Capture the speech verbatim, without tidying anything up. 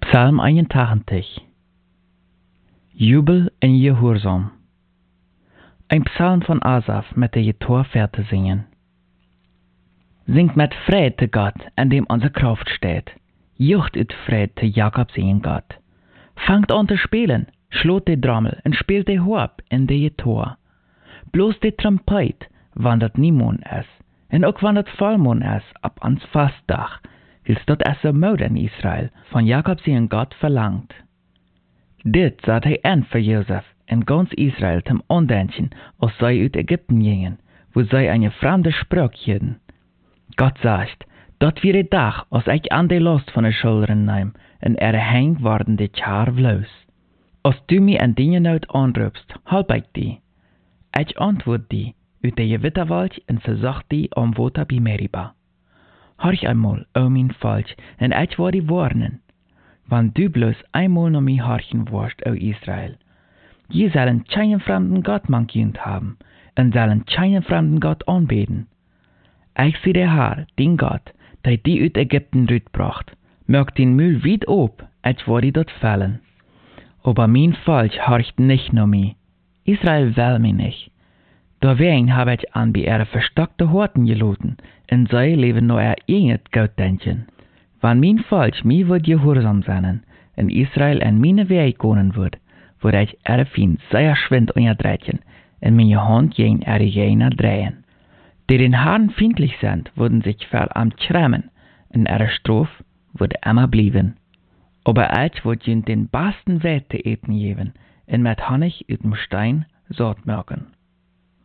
Psalm eenentachtig. Jubel en Gehorsam. Ein Psalm von Asaf mit der Gitarre singen. Singt mit Freude zu Gott, an dem unsere Kraft steht. Jucht ut Freude zu Jakob sein Gott. Fangt an zu spielen, schlot die Trommel und spielt die Horb in die Gitarre. Bloß die Trompet, wann dat Niemond ist, und auch wann dat Vollmond ist, ab ans Fastdach, wils dat es so Mode in Israel, von Jakob sein Gott verlangt. Dit zat hij aan für Josef en ganz Israel zum Andenken, als zij uit Ägypten gingen, wo zij eine fremde Sprache hielden. Gott sagt, dat wir die Dag, als ich an die Last von den Schultern nehm, en er heng worden die Tjaar vloos. Als du mich an die Nood anrufst, halp ich die. Ich antwoord die, uit de Gewitterwald en verzocht die am Water bij Meriba. Horch einmal, o mein Volk, en ich werde die warnen. Wann du bloß einmal noch mich horchen wirst, o Israel. Je sollen keinen fremden Gott mankind haben, und sollen keinen fremden Gott anbeten. Ich sehe der Herr, den Gott, der die uit Ägypten rütbracht, mög den Müll weit ob, ich werde dort fallen. Aber mein Volk horcht nicht noch mich. Israel will mich nicht. Deswegen habe ich an bei ihre verstockte Horten geloten, und sie leben nur ihr eigenes Gottdenken. Wenn mein Volk mir wird gehorsam sein, und Israel an meine Wege gehen wird, würde ich ihre Feind sehr schwind unterdrücken, und meine Hand gegen ihre Gegner drehen. Die den Herrn feindlich sind, würden sich verdammt schrämen, und ihre Strophe würde immer bleiben. Aber ich würde ihnen den besten Weg zu eten geben, und mit Honig aus dem Stein Saat machen.